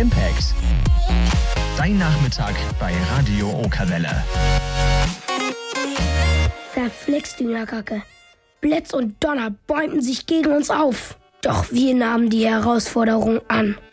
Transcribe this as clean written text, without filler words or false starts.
Impact. Dein Nachmittag bei Radio Okerwelle. Verflixt, Düngerkacke. Blitz und Donner bäumten sich gegen uns auf. Doch wir nahmen die Herausforderung an.